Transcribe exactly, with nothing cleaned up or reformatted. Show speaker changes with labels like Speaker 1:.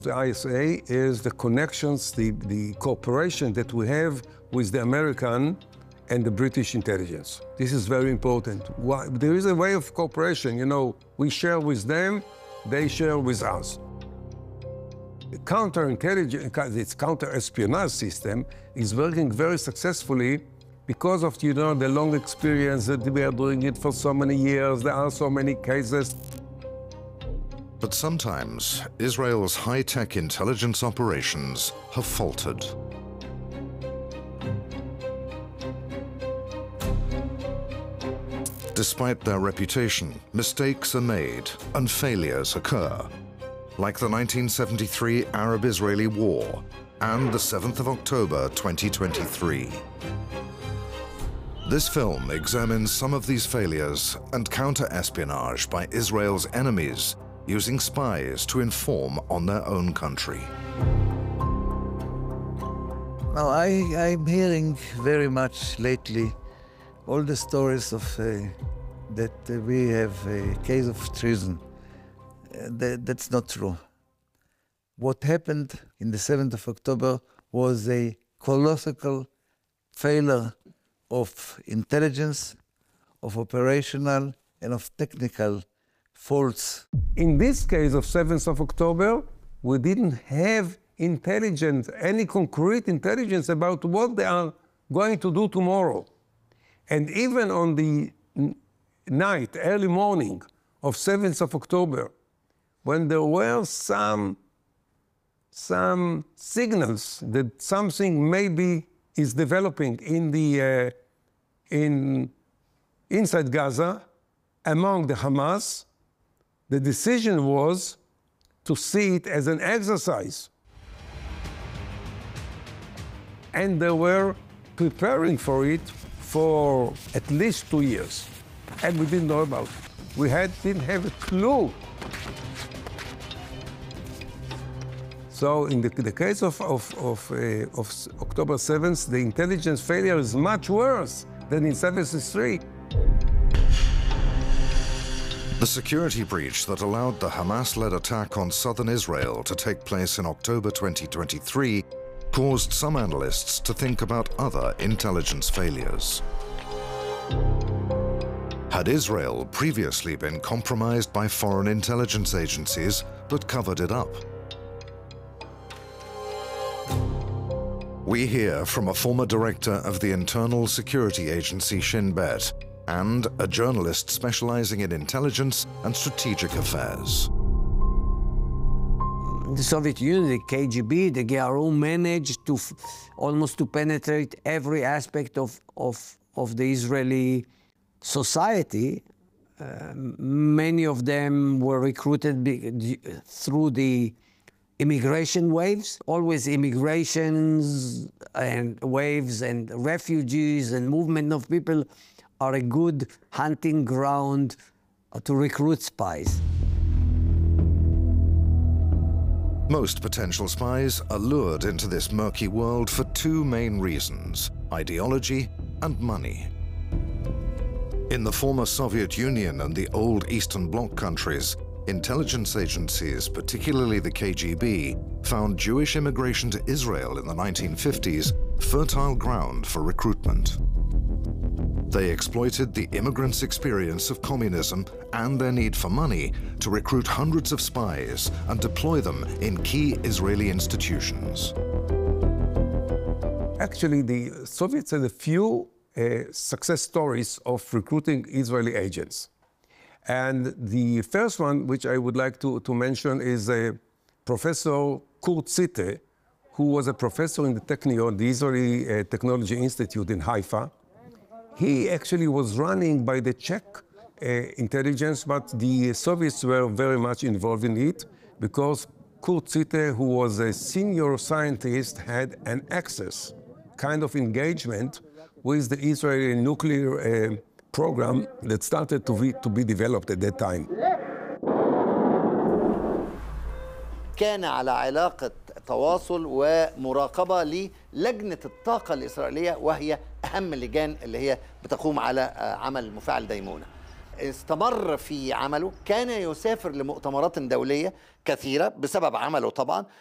Speaker 1: The I S A is the connections, the, the cooperation that we have with the American and the British intelligence. This is very important. Why? There is a way of cooperation, you know, we share with them, they share with us. The counterintelligence, its counter-espionage system is working very successfully because of, you know, the long experience that we are doing it for so many years. There are so many cases.
Speaker 2: But sometimes Israel's high-tech intelligence operations have faltered. Despite their reputation, mistakes are made and failures occur, like the nineteen seventy-three Arab-Israeli War and the seventh of October twenty twenty-three. This film examines some of these failures and counter-espionage by Israel's enemies using spies to inform on their own country.
Speaker 3: Now, I, I'm hearing very much lately all the stories of uh, that uh, we have a case of treason. Uh, that, that's not true. What happened in the seventh of October was a colossal failure of intelligence, of operational, and of technical faults.
Speaker 1: In this case of seventh of October, we didn't have intelligence, any concrete intelligence about what they are going to do tomorrow. And even on the night, early morning of seventh of October, when there were some, some signals that something maybe is developing in the, uh, in, inside Gaza, among the Hamas, the decision was to see it as an exercise. And they were preparing for it for at least two years. And we didn't know about it. We had, didn't have a clue. So in the, the case of, of, of, uh, of October seventh, the intelligence failure is much worse than in seventy-three.
Speaker 2: The security breach that allowed the Hamas-led attack on southern Israel to take place in October twenty twenty-three caused some analysts to think about other intelligence failures. Had Israel previously been compromised by foreign intelligence agencies but covered it up? We hear from a former director of the internal security agency Shin Bet and a journalist specializing in intelligence and strategic affairs.
Speaker 4: The Soviet Union, the K G B, the G R U managed to f almost to penetrate every aspect of, of, of the Israeli society. Uh, many of them were recruited be through the immigration waves, always immigrations and waves and refugees and movement of people are a good hunting ground to recruit spies.
Speaker 2: Most potential spies are lured into this murky world for two main reasons: ideology and money. In the former Soviet Union and the old Eastern Bloc countries, intelligence agencies, particularly the K G B, found Jewish immigration to Israel in the nineteen fifties fertile ground for recruitment. They exploited the immigrants' experience of communism and their need for money to recruit hundreds of spies and deploy them in key Israeli institutions.
Speaker 1: Actually, the Soviets had a few uh, success stories of recruiting Israeli agents. And the first one, which I would like to, to mention, is a Professor Kurt Zitte, who was a professor in the Technion, the Israeli uh, Technology Institute in Haifa. He actually was running by the Czech uh, intelligence, but the Soviets were very much involved in it because Kurt Zitte, who was a senior scientist, had an access kind of engagement with the Israeli nuclear uh, program that started to be, to be developed at that time.
Speaker 5: كان على علاقة تواصل ومراقبة للجنة الطاقة الإسرائيلية، وهي أهم اللجان اللي هي بتقوم على عمل مفاعل ديمونة. استمر في عمله، كان يسافر لمؤتمرات دولية كثيرة بسبب عمله طبعا،